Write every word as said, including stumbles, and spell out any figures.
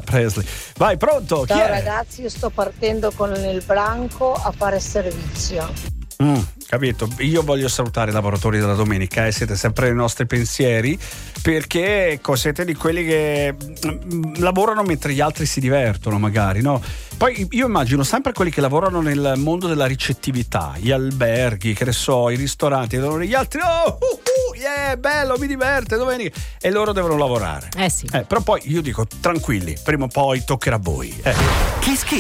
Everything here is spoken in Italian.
Presley. Vai, pronto? Chi Ciao è? ragazzi, io sto partendo con il branco a fare servizio. Mm, capito, io voglio salutare i lavoratori della domenica, eh, siete sempre nei nostri pensieri, perché ecco, siete di quelli che mm, lavorano mentre gli altri si divertono magari, no? Poi io immagino sempre quelli che lavorano nel mondo della ricettività, gli alberghi, che ne so, i ristoranti, gli altri oh, uh, uh, yeah, bello, mi diverte domenica, e loro devono lavorare. Eh sì. Eh, però poi io dico tranquilli, prima o poi toccherà a voi. Eh. Kiss Kiss.